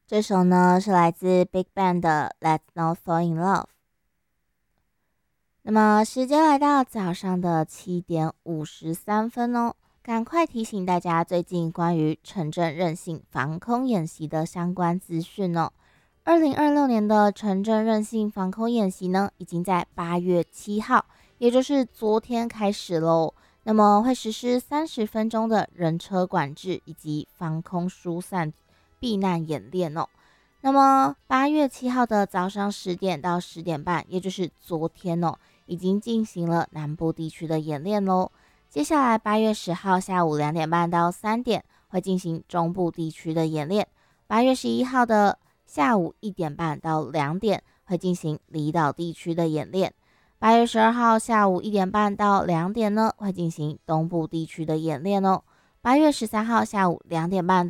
这首呢是来自 BigBang 的《Let's Not Fall in Love》。那么时间来到早上的7:53哦，赶快提醒大家最近关于城镇韧性防空演习的相关资讯哦。2026年的城镇韧性防空演习呢，已经在8月7号，也就是昨天开始喽。那么会实施30分钟的人车管制以及防空疏散避难演练哦。那么8月7号的早上10点到10点半，也就是昨天哦，已经进行了南部地区的演练喽。接下来8月10号下午2点半到3点会进行中部地区的演练。8月11号的下午1点半到2点会进行离岛地区的演练。8月12号下午1点半到2点呢会进行东部地区的演练哦。8月13号下午2点半